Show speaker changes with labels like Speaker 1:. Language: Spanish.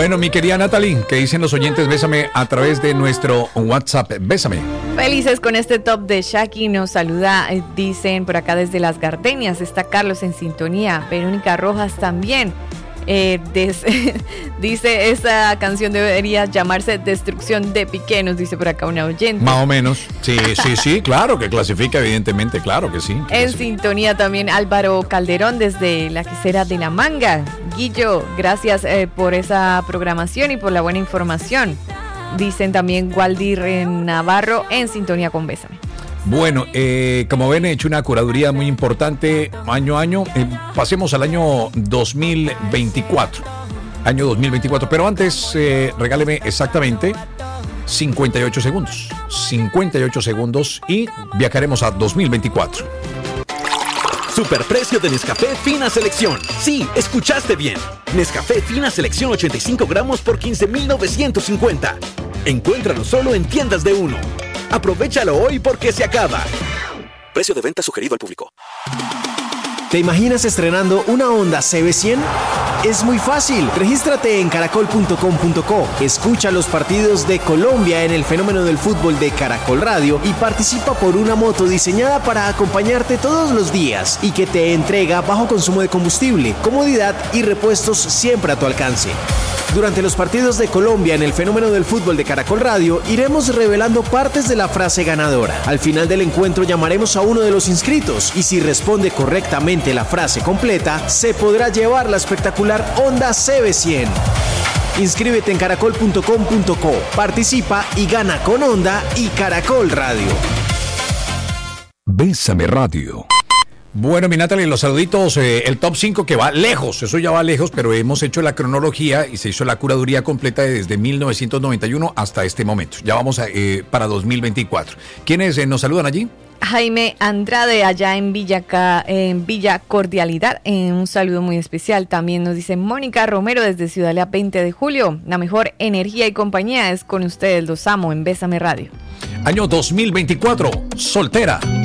Speaker 1: Bueno, mi querida Natalie, ¿qué dicen los oyentes? Bésame a través de nuestro WhatsApp. Bésame.
Speaker 2: Felices con este top de Shaki. Nos saluda, dicen por acá desde Las Gardenias. Está Carlos en sintonía. Verónica Rojas también. Dice, esta canción debería llamarse Destrucción de Piqué, nos dice por acá una oyente.
Speaker 1: Más o menos. Sí, claro que clasifica, evidentemente, claro que sí.
Speaker 2: En sintonía también Álvaro Calderón desde la quesera de La Manga. Guillo, gracias por esa programación y por la buena información. Dicen también Waldir Navarro en sintonía con Bésame.
Speaker 1: Bueno, como ven, he hecho una curaduría muy importante año a año. Pasemos al año 2024. Año 2024. Pero antes, regáleme exactamente 58 segundos. 58 segundos y viajaremos a 2024.
Speaker 3: Superprecio de Nescafé Fina Selección. Sí, escuchaste bien. Nescafé Fina Selección 85 gramos por 15,950. Encuéntralo solo en tiendas de Uno. Aprovechalo hoy porque se acaba. Precio de venta sugerido al público.
Speaker 4: ¿Te imaginas estrenando una Honda CB100? Es muy fácil. Regístrate en caracol.com.co. Escucha los partidos de Colombia en el fenómeno del fútbol de Caracol Radio y participa por una moto diseñada para acompañarte todos los días y que te entrega bajo consumo de combustible, comodidad y repuestos siempre a tu alcance. Durante los partidos de Colombia en el fenómeno del fútbol de Caracol Radio, iremos revelando partes de la frase ganadora. Al final del encuentro llamaremos a uno de los inscritos y si responde correctamente la frase completa, se podrá llevar la espectacular Honda CB100. Inscríbete en caracol.com.co, participa y gana con Honda y Caracol Radio.
Speaker 1: Bésame Radio. Bueno, mi Natalie, los saluditos, el top 5 que va lejos, eso ya va lejos, pero hemos hecho la cronología y se hizo la curaduría completa desde 1991 hasta este momento. Ya vamos para 2024. ¿Quiénes nos saludan allí?
Speaker 2: Jaime Andrade, allá en Villa Cordialidad, un saludo muy especial. También nos dice Mónica Romero desde Ciudad La 20 de Julio. La mejor energía y compañía es con ustedes, los amo en Bésame Radio.
Speaker 1: Año 2024, soltera.